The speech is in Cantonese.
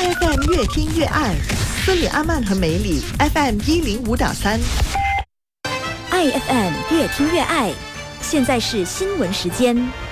，IFM 越听越爱，斯里阿曼和梅里 FM105.3。 IFM 越听越爱，现在是新闻时间。